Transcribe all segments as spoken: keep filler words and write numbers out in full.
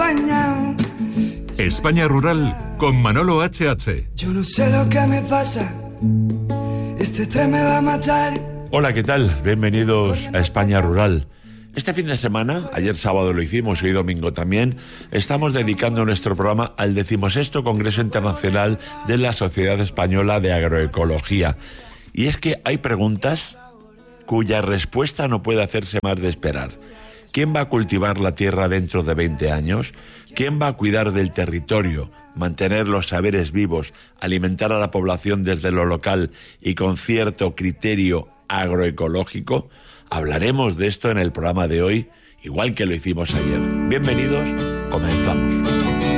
acompañado. España Rural con Manolo H H. Yo no sé lo que me pasa, este tren me va a matar. Hola, ¿qué tal? Bienvenidos a España Rural. Este fin de semana, ayer sábado lo hicimos y hoy domingo también, estamos dedicando nuestro programa al decimosexto Congreso Internacional de la Sociedad Española de Agroecología. Y es que hay preguntas cuya respuesta no puede hacerse más de esperar. ¿Quién va a cultivar la tierra dentro de veinte años? ¿Quién va a cuidar del territorio, mantener los saberes vivos, alimentar a la población desde lo local y con cierto criterio agroecológico? Hablaremos de esto en el programa de hoy, igual que lo hicimos ayer. Bienvenidos, comenzamos.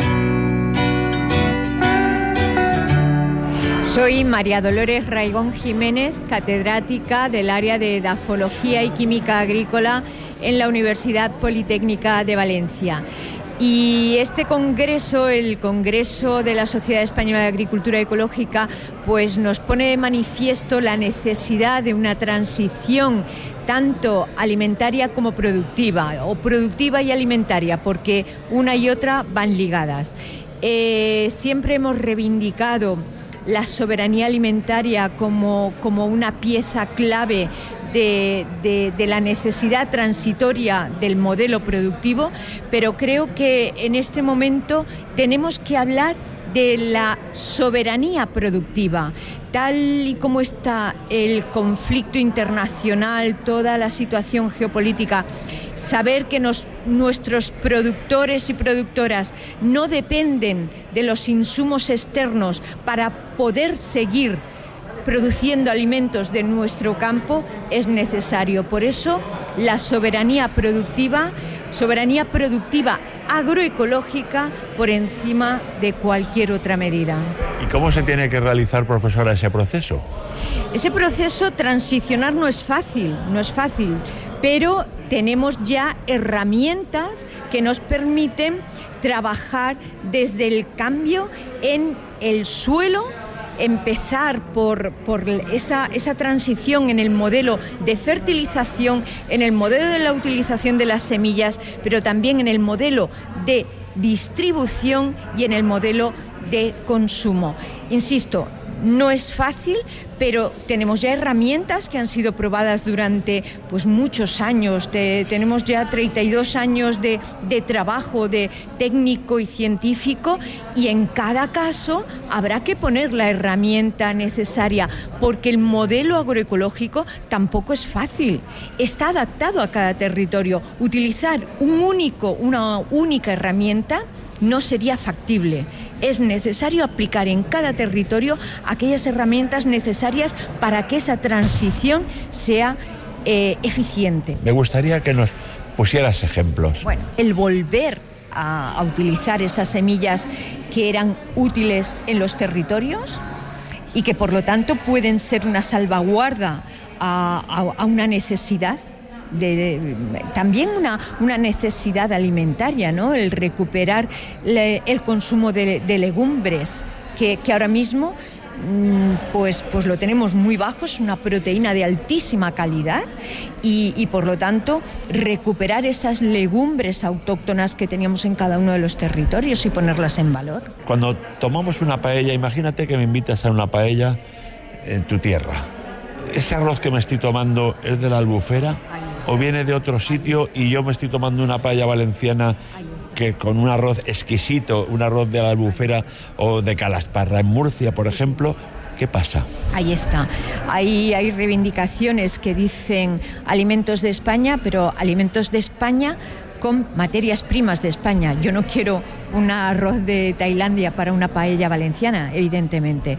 Soy María Dolores Raigón Jiménez, catedrática del área de Edafología y Química Agrícola en la Universidad Politécnica de Valencia. Y este congreso, el Congreso de la Sociedad Española de Agricultura Ecológica, pues nos pone de manifiesto la necesidad de una transición tanto alimentaria como productiva, o productiva y alimentaria, porque una y otra van ligadas. Eh, siempre hemos reivindicado la soberanía alimentaria como, como una pieza clave De, de, de la necesidad transitoria del modelo productivo, pero creo que en este momento tenemos que hablar de la soberanía productiva. Tal y como está el conflicto internacional, toda la situación geopolítica, saber que nos, nuestros productores y productoras no dependen de los insumos externos para poder seguir produciendo alimentos de nuestro campo es necesario. Por eso la soberanía productiva, soberanía productiva agroecológica por encima de cualquier otra medida. ¿Y cómo se tiene que realizar, profesora, ese proceso? Ese proceso, transicionar no es fácil, no es fácil, pero tenemos ya herramientas que nos permiten trabajar desde el cambio en el suelo, empezar por, por esa, esa transición en el modelo de fertilización, en el modelo de la utilización de las semillas, pero también en el modelo de distribución y en el modelo de consumo. Insisto, no es fácil, pero tenemos ya herramientas que han sido probadas durante pues, muchos años. De, tenemos ya treinta y dos años de, de trabajo de técnico y científico, y en cada caso habrá que poner la herramienta necesaria, porque el modelo agroecológico tampoco es fácil. Está adaptado a cada territorio. Utilizar un único, una única herramienta no sería factible. Es necesario aplicar en cada territorio aquellas herramientas necesarias para que esa transición sea eh, eficiente. Me gustaría que nos pusieras ejemplos. Bueno, el volver a, a utilizar esas semillas que eran útiles en los territorios y que por lo tanto pueden ser una salvaguarda a, a, a una necesidad. De, de, también una, una necesidad alimentaria, ¿no? El recuperar le, el consumo de, de legumbres, que, que ahora mismo pues, pues lo tenemos muy bajo, es una proteína de altísima calidad, y, y por lo tanto recuperar esas legumbres autóctonas que teníamos en cada uno de los territorios y ponerlas en valor. Cuando tomamos una paella, imagínate que me invitas a una paella en tu tierra. ¿Ese arroz que me estoy tomando es de la Albufera o viene de otro sitio y yo me estoy tomando una paella valenciana que con un arroz exquisito, un arroz de la Albufera o de Calasparra en Murcia, por ejemplo? ¿Qué pasa? Ahí está. Ahí hay reivindicaciones que dicen alimentos de España, pero alimentos de España con materias primas de España. Yo no quiero un arroz de Tailandia para una paella valenciana, evidentemente.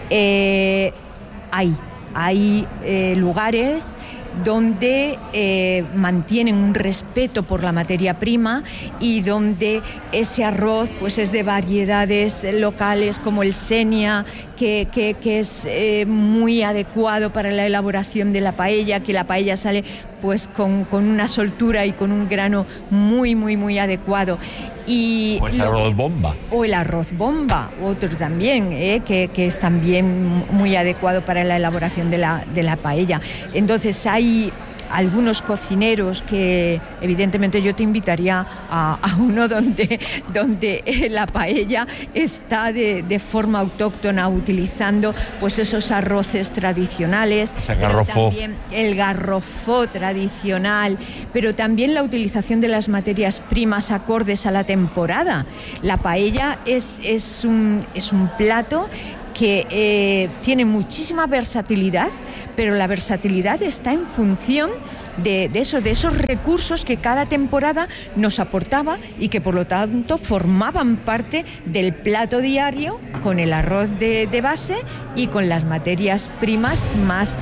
Eh, hay, hay eh, lugares donde eh, mantienen un respeto por la materia prima y donde ese arroz pues es de variedades locales como el Senia, que, que, que es eh, muy adecuado para la elaboración de la paella, que la paella sale pues con, con una soltura y con un grano muy, muy, muy adecuado. Y o el arroz bomba. O el arroz bomba, otro también, eh, que, que es también muy adecuado para la elaboración de la, de la paella. Entonces hay, algunos cocineros que evidentemente yo te invitaría a, a uno donde, donde la paella está de, de forma autóctona, utilizando pues esos arroces tradicionales, ese garrofó, también el garrofó tradicional, pero también la utilización de las materias primas acordes a la temporada. La paella es, es, un, es un plato que eh, tiene muchísima versatilidad, pero la versatilidad está en función de, de, eso, de esos recursos que cada temporada nos aportaba y que por lo tanto formaban parte del plato diario, con el arroz de, de base y con las materias primas más,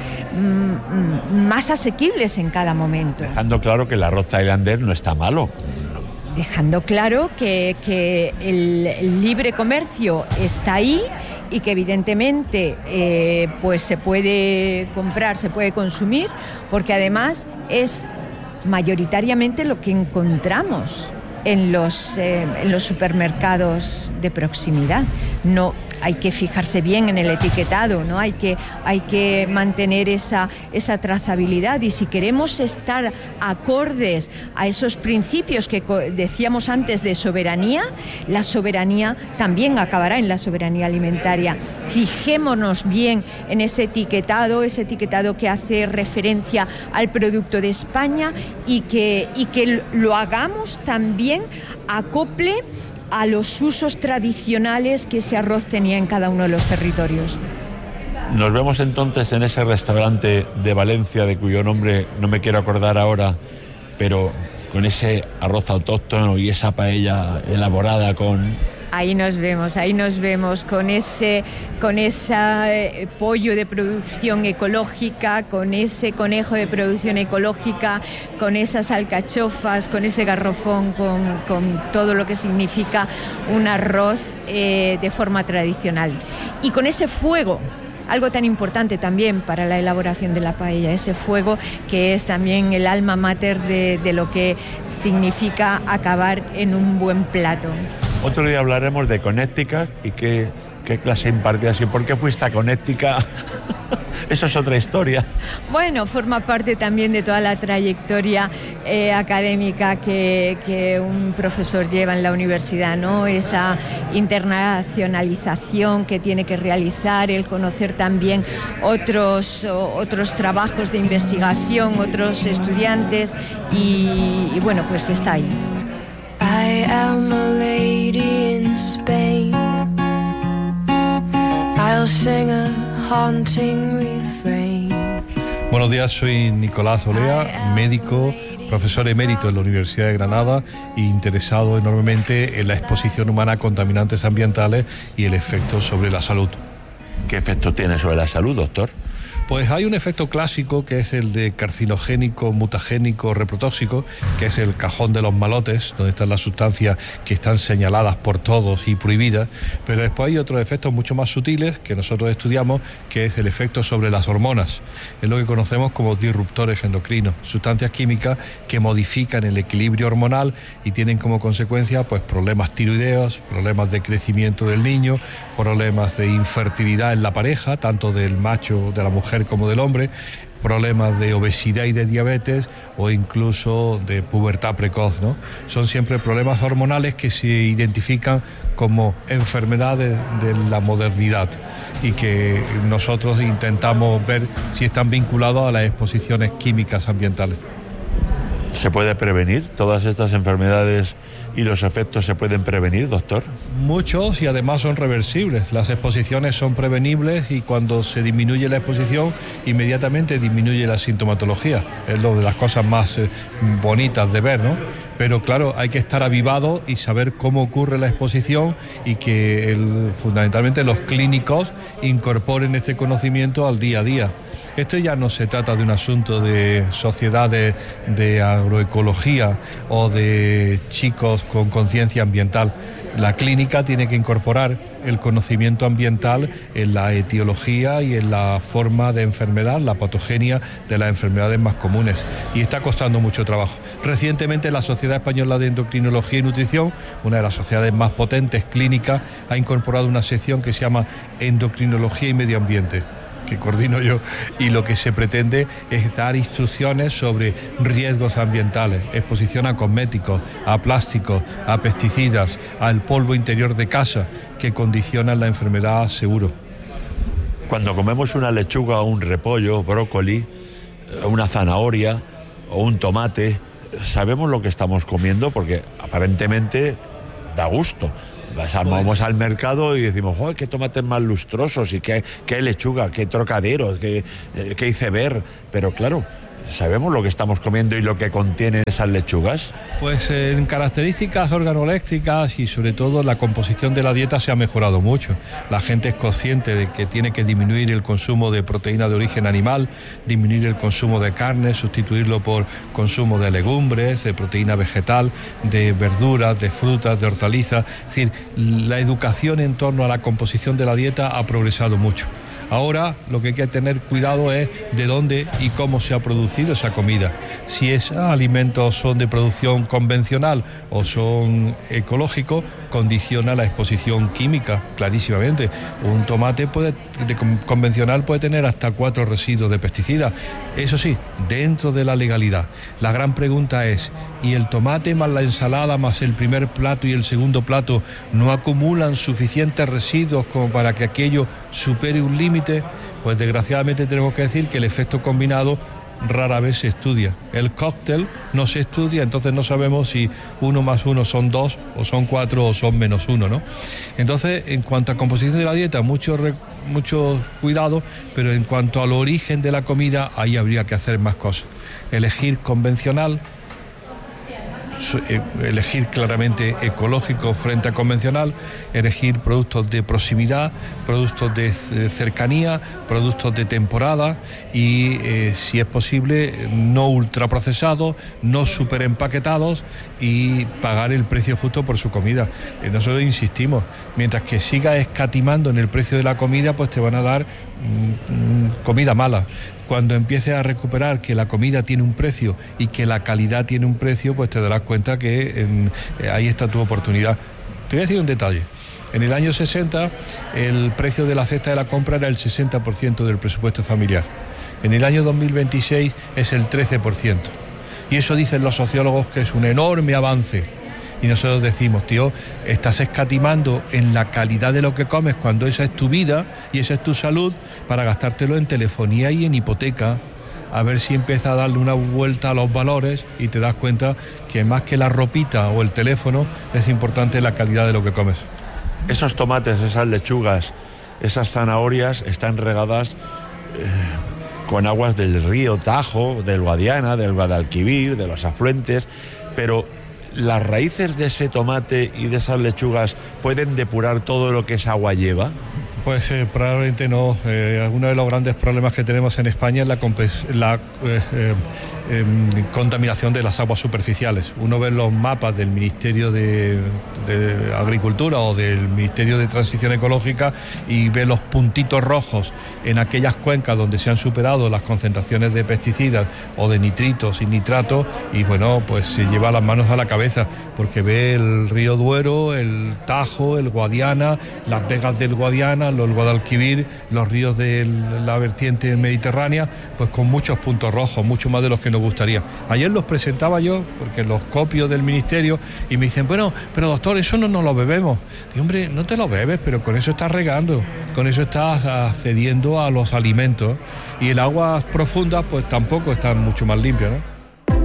mm, más asequibles en cada momento. Dejando claro que el arroz tailandés no está malo. Dejando claro que, que el, el libre comercio está ahí, y que evidentemente eh, pues se puede comprar, se puede consumir, porque además es mayoritariamente lo que encontramos en los, eh, en los supermercados de proximidad. No, hay que fijarse bien en el etiquetado, ¿no? Hay que, hay que mantener esa, esa trazabilidad, y si queremos estar acordes a esos principios que decíamos antes de soberanía, la soberanía también acabará en la soberanía alimentaria. Fijémonos bien en ese etiquetado, ese etiquetado que hace referencia al producto de España, y que, y que lo hagamos también acople a los usos tradicionales que ese arroz tenía en cada uno de los territorios. Nos vemos entonces en ese restaurante de Valencia, de cuyo nombre no me quiero acordar ahora, pero con ese arroz autóctono y esa paella elaborada con... Ahí nos vemos, ahí nos vemos con ese, con ese eh, pollo de producción ecológica, con ese conejo de producción ecológica, con esas alcachofas, con ese garrofón, con, con todo lo que significa un arroz eh, de forma tradicional. Y con ese fuego, algo tan importante también para la elaboración de la paella, ese fuego que es también el alma mater de, de lo que significa acabar en un buen plato. Otro día hablaremos de Connecticut y qué, qué clase impartías y por qué fuiste a Connecticut. Eso es otra historia. Bueno, forma parte también de toda la trayectoria eh, académica que, que un profesor lleva en la universidad, ¿no? Esa internacionalización que tiene que realizar, el conocer también otros, otros trabajos de investigación, otros estudiantes, y, y bueno, pues está ahí. I am a lady in Spain. I'll sing a haunting refrain. Buenos días, soy Nicolás Olea, médico, profesor emérito en la Universidad de Granada e interesado enormemente en la exposición humana a contaminantes ambientales y el efecto sobre la salud. ¿Qué efecto tiene sobre la salud, doctor? Pues hay un efecto clásico que es el de carcinogénico, mutagénico, reprotóxico, que es el cajón de los malotes, donde están las sustancias que están señaladas por todos y prohibidas, pero después hay otros efectos mucho más sutiles que nosotros estudiamos, que es el efecto sobre las hormonas. Es lo que conocemos como disruptores endocrinos, sustancias químicas que modifican el equilibrio hormonal y tienen como consecuencia pues problemas tiroideos, problemas de crecimiento del niño, problemas de infertilidad en la pareja, tanto del macho, de la mujer como del hombre, problemas de obesidad y de diabetes o incluso de pubertad precoz, ¿no? Son siempre problemas hormonales que se identifican como enfermedades de la modernidad y que nosotros intentamos ver si están vinculados a las exposiciones químicas ambientales. ¿Se puede prevenir todas estas enfermedades y los efectos se pueden prevenir, doctor? Muchos, y además son reversibles. Las exposiciones son prevenibles y cuando se disminuye la exposición, inmediatamente disminuye la sintomatología. Es lo de las cosas más eh, bonitas de ver, ¿no? Pero claro, hay que estar avivado y saber cómo ocurre la exposición y que el, fundamentalmente los clínicos incorporen este conocimiento al día a día. Esto ya no se trata de un asunto de sociedades de agroecología o de chicos con conciencia ambiental. La clínica tiene que incorporar el conocimiento ambiental en la etiología y en la forma de enfermedad, la patogenia de las enfermedades más comunes. Y está costando mucho trabajo. Recientemente la Sociedad Española de Endocrinología y Nutrición, una de las sociedades más potentes clínicas, ha incorporado una sección que se llama Endocrinología y Medio Ambiente, que coordino yo, y lo que se pretende es dar instrucciones sobre riesgos ambientales, exposición a cosméticos, a plásticos, a pesticidas, al polvo interior de casa que condicionan la enfermedad seguro. Cuando comemos una lechuga o un repollo, brócoli, una zanahoria o un tomate, ¿sabemos lo que estamos comiendo? Porque aparentemente da gusto. Vamos al mercado y decimos, ¡joder, qué tomates más lustrosos! Y qué, qué lechuga, qué trocadero, qué, qué iceberg. Pero claro, ¿sabemos lo que estamos comiendo y lo que contienen esas lechugas? Pues en características organoléctricas y sobre todo la composición de la dieta se ha mejorado mucho. La gente es consciente de que tiene que disminuir el consumo de proteína de origen animal, disminuir el consumo de carne, sustituirlo por consumo de legumbres, de proteína vegetal, de verduras, de frutas, de hortalizas. Es decir, la educación en torno a la composición de la dieta ha progresado mucho. Ahora lo que hay que tener cuidado es de dónde y cómo se ha producido esa comida. Si esos alimentos son de producción convencional o son ecológicos, condiciona la exposición química, clarísimamente. Un tomate puede, de convencional puede tener hasta cuatro residuos de pesticidas. Eso sí, dentro de la legalidad. La gran pregunta es, ¿y el tomate más la ensalada más el primer plato y el segundo plato no acumulan suficientes residuos como para que aquello supere un límite? Pues desgraciadamente tenemos que decir que el efecto combinado rara vez se estudia. El cóctel no se estudia, entonces no sabemos si uno más uno son dos, o son cuatro, o son menos uno, ¿no? Entonces, en cuanto a composición de la dieta, mucho, mucho cuidado, pero en cuanto al origen de la comida, ahí habría que hacer más cosas. Elegir convencional, elegir claramente ecológico frente a convencional, elegir productos de proximidad, productos de cercanía, productos de temporada y, eh, si es posible, no ultraprocesados, no superempaquetados y pagar el precio justo por su comida. Eh, nosotros insistimos, mientras que sigas escatimando en el precio de la comida, pues te van a dar mm, comida mala. Cuando empieces a recuperar que la comida tiene un precio y que la calidad tiene un precio, pues te darás cuenta que en, eh, ahí está tu oportunidad. Te voy a decir un detalle. En el año sesenta, el precio de la cesta de la compra era el sesenta por ciento del presupuesto familiar. En el año dos mil veintiséis es el trece por ciento. Y eso dicen los sociólogos que es un enorme avance. Y nosotros decimos, tío, estás escatimando en la calidad de lo que comes cuando esa es tu vida y esa es tu salud, para gastártelo en telefonía y en hipoteca, a ver si empieza a darle una vuelta a los valores y te das cuenta que más que la ropita o el teléfono es importante la calidad de lo que comes. Esos tomates, esas lechugas, esas zanahorias están regadas eh, con aguas del río Tajo, del Guadiana, del Guadalquivir, de los afluentes, pero ¿las raíces de ese tomate y de esas lechugas pueden depurar todo lo que esa agua lleva? Pues eh, probablemente no. Eh, uno de los grandes problemas que tenemos en España es la, la eh, eh, eh, contaminación de las aguas superficiales. Uno ve los mapas del Ministerio de, de Agricultura o del Ministerio de Transición Ecológica y ve los puntitos rojos en aquellas cuencas donde se han superado las concentraciones de pesticidas o de nitritos y nitratos, y bueno, pues se lleva las manos a la cabeza porque ve el río Duero, el Tajo, el Guadiana, las vegas del Guadiana, el Guadalquivir, los ríos de la vertiente mediterránea, pues con muchos puntos rojos, mucho más de los que nos gustaría. Ayer los presentaba yo, porque los copio del ministerio, y me dicen, bueno, pero doctor, eso no nos lo bebemos. Digo, hombre, no te lo bebes, pero con eso estás regando, con eso estás accediendo a los alimentos, y el agua profunda pues tampoco está mucho más limpia, ¿no?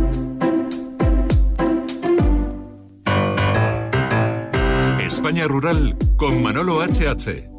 España Rural con Manolo H H.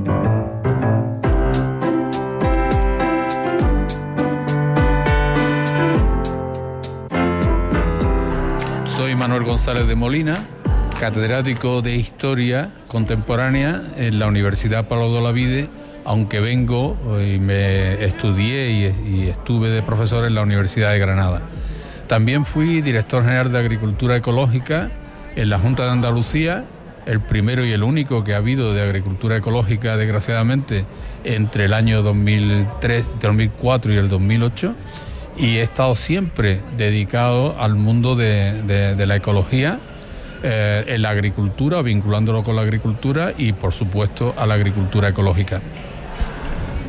Soy Manuel González de Molina, catedrático de Historia Contemporánea en la Universidad Pablo de Olavide, aunque vengo y me estudié y, y estuve de profesor en la Universidad de Granada. También fui director general de Agricultura Ecológica en la Junta de Andalucía, el primero y el único que ha habido de agricultura ecológica, desgraciadamente, entre el año dos mil tres, dos mil cuatro y el dos mil ocho, y he estado siempre dedicado al mundo de, de, de la ecología, eh, en la agricultura, vinculándolo con la agricultura y, por supuesto, a la agricultura ecológica.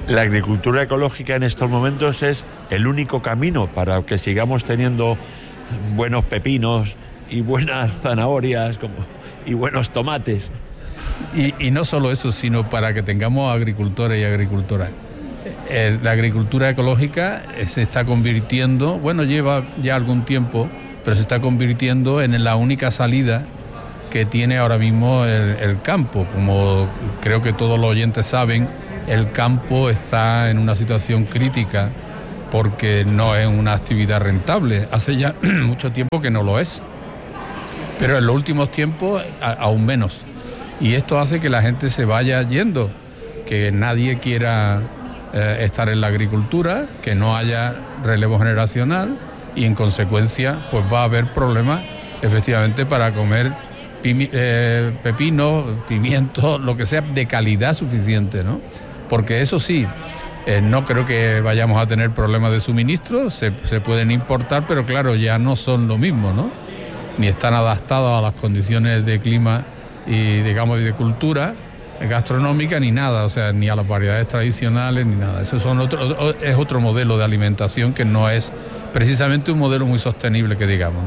La agricultura ecológica en estos momentos es el único camino para que sigamos teniendo buenos pepinos y buenas zanahorias como, y buenos tomates. Y, y no solo eso, sino para que tengamos agricultores y agricultoras. Eh, la agricultura ecológica se está convirtiendo, bueno, lleva ya algún tiempo, pero se está convirtiendo en la única salida que tiene ahora mismo el, el campo. Como creo que todos los oyentes saben, el campo está en una situación crítica porque no es una actividad rentable. Hace ya mucho tiempo que no lo es, pero en los últimos tiempos a, aún menos. Y esto hace que la gente se vaya yendo, que nadie quiera eh, estar en la agricultura, que no haya relevo generacional y en consecuencia pues va a haber problemas efectivamente para comer pimi- eh, pepinos, pimientos, lo que sea de calidad suficiente, ¿no? Porque eso sí, eh, no creo que vayamos a tener problemas de suministro, se, se pueden importar, pero claro, ya no son lo mismo, ¿no? Ni están adaptados a las condiciones de clima y, digamos, de cultura gastronómica, ni nada, o sea, ni a las variedades tradicionales, ni nada. Eso son otro, es otro modelo de alimentación que no es precisamente un modelo muy sostenible, que digamos,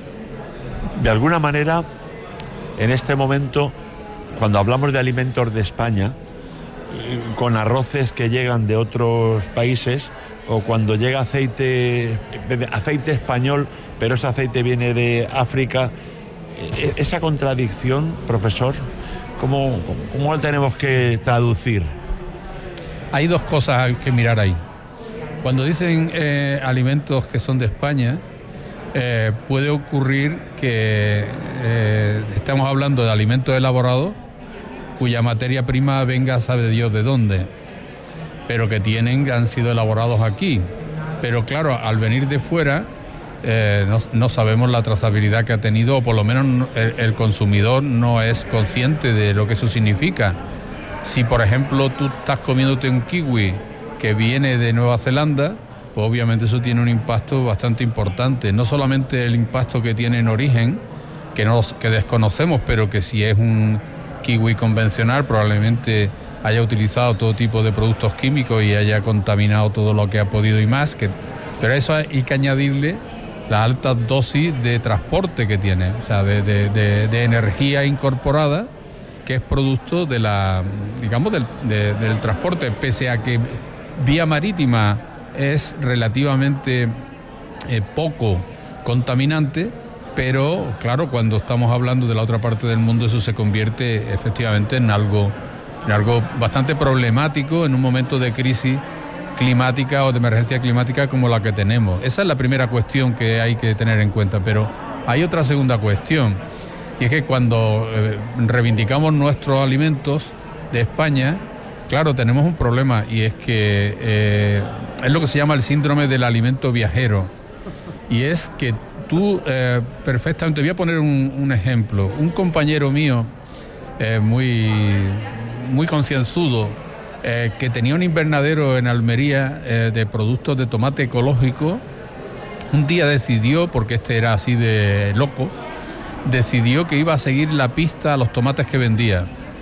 ¿no? De alguna manera, en este momento, cuando hablamos de alimentos de España, con arroces que llegan de otros países, o cuando llega aceite, aceite español, pero ese aceite viene de África, esa contradicción, profesor, ¿cómo, cómo la tenemos que traducir? Hay dos cosas que mirar ahí. Cuando dicen eh, alimentos que son de España, eh, puede ocurrir que eh, estamos hablando de alimentos elaborados cuya materia prima venga sabe Dios de dónde, pero que tienen, han sido elaborados aquí. Pero claro, al venir de fuera, eh, no, no sabemos la trazabilidad que ha tenido, o por lo menos el, el consumidor no es consciente de lo que eso significa. Si, por ejemplo, tú estás comiéndote un kiwi que viene de Nueva Zelanda, pues obviamente eso tiene un impacto bastante importante. No solamente el impacto que tiene en origen, que, no, que desconocemos, pero que si es un kiwi convencional probablemente haya utilizado todo tipo de productos químicos y haya contaminado todo lo que ha podido y más, que, pero eso hay que añadirle la alta dosis de transporte que tiene, o sea, de, de, de, de energía incorporada, que es producto de la, digamos, del, de, del transporte, pese a que vía marítima es relativamente eh, poco contaminante. Pero, claro, cuando estamos hablando de la otra parte del mundo, eso se convierte efectivamente en algo, en algo bastante problemático en un momento de crisis climática o de emergencia climática como la que tenemos. Esa es la primera cuestión que hay que tener en cuenta. Pero hay otra segunda cuestión, y es que cuando eh, reivindicamos nuestros alimentos de España, claro, tenemos un problema, y es que eh, es lo que se llama el síndrome del alimento viajero. Y es que tú eh, perfectamente, voy a poner un, un ejemplo. Un compañero mío, eh, muy, muy concienzudo, eh, que tenía un invernadero en Almería eh, de productos de tomate ecológico, un día decidió, porque este era así de loco, decidió que iba a seguir la pista a los tomates que vendía.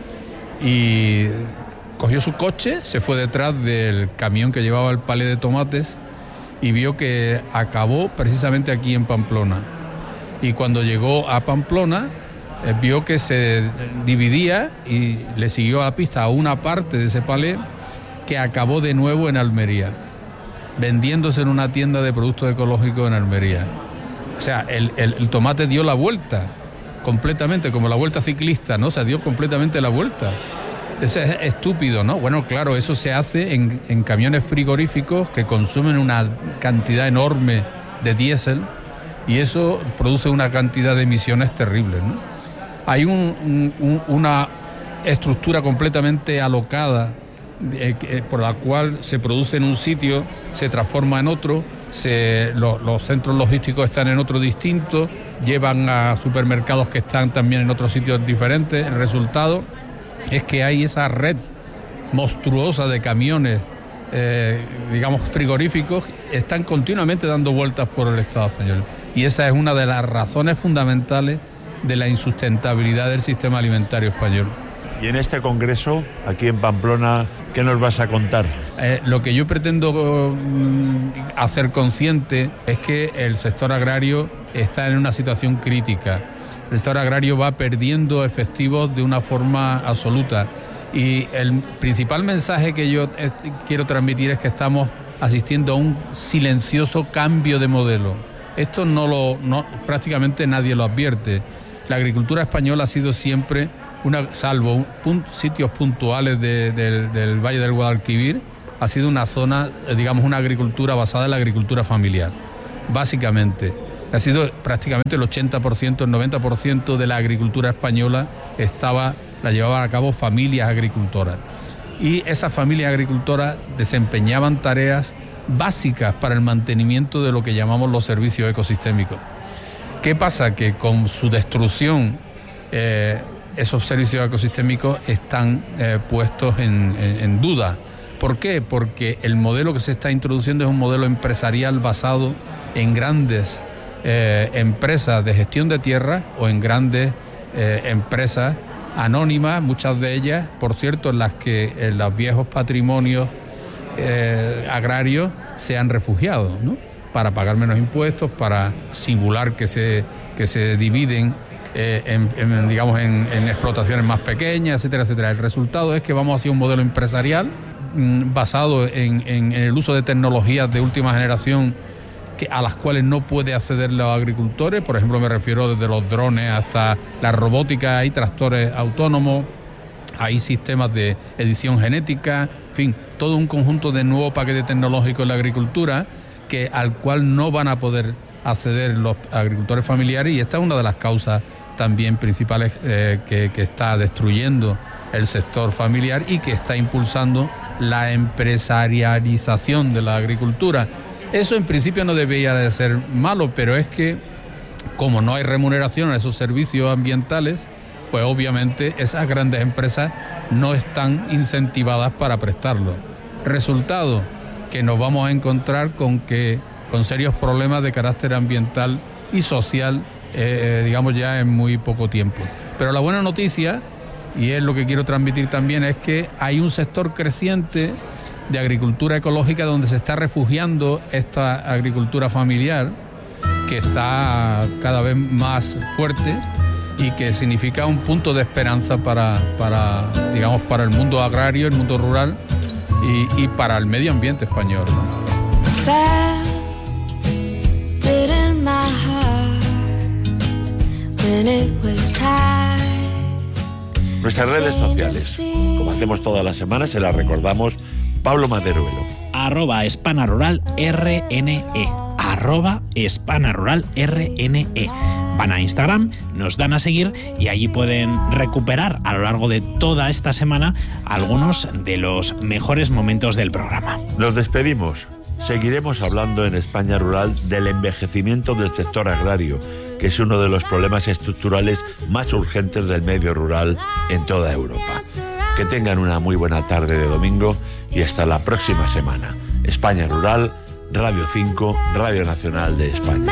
Y cogió su coche, se fue detrás del camión que llevaba el palé de tomates y vio que acabó precisamente aquí en Pamplona. Y cuando llegó a Pamplona, eh, vio que se dividía y le siguió a la pista a una parte de ese palé que acabó de nuevo en Almería, vendiéndose en una tienda de productos ecológicos en Almería. O sea, el, el, el tomate dio la vuelta completamente, como la vuelta ciclista, ¿no? O sea, dio completamente la vuelta. Eso es estúpido, ¿no? Bueno, claro, eso se hace en, en camiones frigoríficos que consumen una cantidad enorme de diésel y eso produce una cantidad de emisiones terribles, ¿no? Hay un, un, una estructura completamente alocada eh, eh, por la cual se produce en un sitio, se transforma en otro, se, lo, los centros logísticos están en otro distinto, llevan a supermercados que están también en otros sitios diferentes. El resultado es que hay esa red monstruosa de camiones, eh, digamos, frigoríficos, están continuamente dando vueltas por el Estado español. Y esa es una de las razones fundamentales de la insustentabilidad del sistema alimentario español. Y en este congreso, aquí en Pamplona, ¿qué nos vas a contar? Eh, lo que yo pretendo mm, hacer consciente es que el sector agrario está en una situación crítica. El sector agrario va perdiendo efectivos de una forma absoluta. Y el principal mensaje que yo eh, quiero transmitir es que estamos asistiendo a un silencioso cambio de modelo. Esto no lo, no, prácticamente nadie lo advierte. La agricultura española ha sido siempre, una, salvo un, sitios puntuales de, de, del Valle del Guadalquivir, ha sido una zona, digamos, una agricultura basada en la agricultura familiar. Básicamente, ha sido prácticamente el ochenta por ciento, el noventa por ciento de la agricultura española estaba, la llevaban a cabo familias agricultoras. Y esas familias agricultoras desempeñaban tareas básicas para el mantenimiento de lo que llamamos los servicios ecosistémicos. ¿Qué pasa? Que con su destrucción eh, esos servicios ecosistémicos están eh, puestos en, en, en duda. ¿Por qué? Porque el modelo que se está introduciendo es un modelo empresarial basado en grandes eh, empresas de gestión de tierra o en grandes eh, empresas anónimas, muchas de ellas, por cierto, en las que en los viejos patrimonios Eh, agrarios se han refugiado, ¿no? Para pagar menos impuestos, para simular que se, que se dividen eh, en, en, digamos, en, en explotaciones más pequeñas, etcétera, etcétera. El resultado es que vamos hacia un modelo empresarial mmm, basado en, en, en el uso de tecnologías de última generación que, a las cuales no puede acceder los agricultores. Por ejemplo, me refiero desde los drones hasta la robótica, hay tractores autónomos, hay sistemas de edición genética, en fin, todo un conjunto de nuevo paquete tecnológico en la agricultura que, al cual no van a poder acceder los agricultores familiares, y esta es una de las causas también principales eh, que, que está destruyendo el sector familiar y que está impulsando la empresarialización de la agricultura. Eso en principio no debería de ser malo, pero es que como no hay remuneración a esos servicios ambientales, pues obviamente esas grandes empresas no están incentivadas para prestarlo. Resultado, que nos vamos a encontrar con que con serios problemas de carácter ambiental y social, eh, digamos ya en muy poco tiempo. Pero la buena noticia, y es lo que quiero transmitir también, es que hay un sector creciente de agricultura ecológica donde se está refugiando esta agricultura familiar, que está cada vez más fuerte y que significa un punto de esperanza para, para digamos, para el mundo agrario, el mundo rural y, y para el medio ambiente español, ¿no? Nuestras redes sociales, como hacemos todas las semanas, se las recordamos. Pablo Maderuelo. Arroba Hispana Rural R N E. Arroba Hispana Rural R N E. Van a Instagram, nos dan a seguir y allí pueden recuperar a lo largo de toda esta semana algunos de los mejores momentos del programa. Nos despedimos. Seguiremos hablando en España Rural del envejecimiento del sector agrario, que es uno de los problemas estructurales más urgentes del medio rural en toda Europa. Que tengan una muy buena tarde de domingo y hasta la próxima semana. España Rural, Radio cinco, Radio Nacional de España.